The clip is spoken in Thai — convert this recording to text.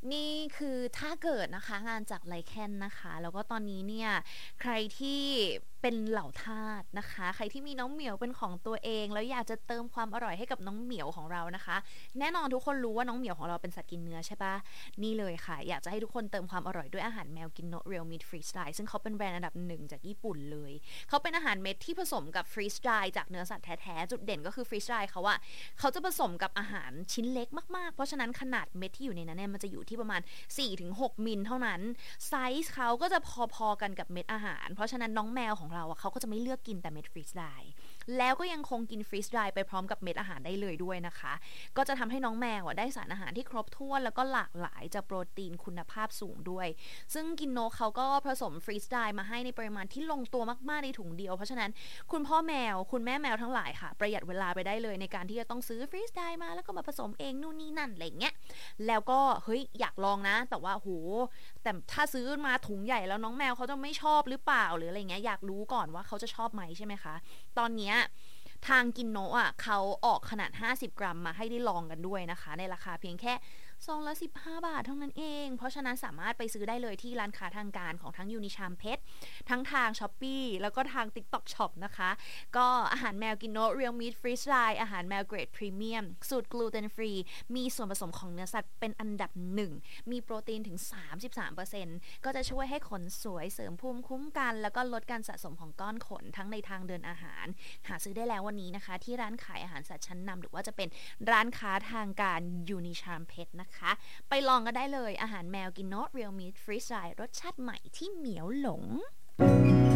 นี่คือถ้าเกิดนะคะงานจากไลแคนนะคะแล้วก็ตอนนี้เนี่ยใครที่เป็นเหล่าทาสนะคะใครที่มีน้องเหมียวเป็นของตัวเองแล้วอยากจะเติมความอร่อยให้กับน้องเหมียวของเรานะคะแน่นอนทุกคนรู้ว่าน้องเหมียวของเราเป็นสัตว์กินเนื้อใช่ปะนี่เลยค่ะอยากจะให้ทุกคนเติมความอร่อยด้วยอาหารแมวกินโนเรียลมีทฟรีสไตล์ซึ่งเขาเป็นแบรนด์อันดับหนึ่งจากญี่ปุ่นเลยเขาเป็นอาหารเม็ดที่ผสมกับฟรีสไตล์จากเนื้อสัตว์แท้ๆจุดเด่นก็คือฟรีสไตล์เขาจะผสมกับอาหารชิ้นเล็กมากๆเพราะฉะนั้นขนาดเม็ดที่อยู่ในนั้นเนี่ยมันจะอยู่ที่ประมาณ4-6มิลเท่านั้นไซส์เขาก็จะพอๆกันกับเม็ดอาหารเพราะฉะนั้นน้องแมวของเราเขาก็จะไม่เลือกกินแต่เม็ดฟรีสไตล์แล้วก็ยังคงกินฟรีสไตล์ไปพร้อมกับเม็ดอาหารได้เลยด้วยนะคะก็จะทำให้น้องแมวได้สารอาหารที่ครบถ้วนแล้วก็หลากหลายจากโปรตีนคุณภาพสูงด้วยซึ่งกินโนเขาก็ผสมฟรีสไตล์มาให้ในปริมาณที่ลงตัวมากๆในถุงเดียวเพราะฉะนั้นคุณพ่อแมวคุณแม่แมวทั้งหลายค่ะประหยัดเวลาไปได้เลยในการที่จะต้องซื้อฟรีสไตล์มาแล้วก็มาผสมเองนู่นนี่นั่นอะไรเงี้ยแล้วก็เฮ้ยอยากลองนะแต่ว่าโหแต่ถ้าซื้อมาถุงใหญ่แล้วน้องแมวเขาจะไม่ชอบหรือเปล่าหรืออะไรเงี้ยอยากรู้ก่อนว่าเขาจะชอบไหมใช่ไหมคะตอนเนี้ยทางกินโนะเขาออกขนาด50 กรัมมาให้ได้ลองกันด้วยนะคะในราคาเพียงแค่ซองละ15 บาทเท่านั้นเองเพราะฉะนั้นสามารถไปซื้อได้เลยที่ร้านค้าทางการของทั้งยูนิชามเพชรทั้งทาง Shopee แล้วก็ทาง TikTok Shop นะคะก็อาหารแมวกินโนะ Real Meat Freeze Dry อาหารแมวเกรดพรีเมียมสูตรกลูเตนฟรีมีส่วนผสมของเนื้อสัตว์เป็นอันดับหนึ่งมีโปรตีนถึง 33% ก็จะช่วยให้ขนสวยเสริมภูมิคุ้มกันแล้วก็ลดการสะสมของก้อนขนทั้งในทางเดินอาหารหาซื้อได้แล้ววันนี้นะคะที่ร้านขายอาหารสัตว์ชั้นนำหรือว่าจะเป็นร้านค้าทางการยูนิชามเพชรนะคะไปลองกันได้เลยอาหารแมวกินโน Real Meat Freeze Dry รสชาติใหม่ที่เหมียวหลง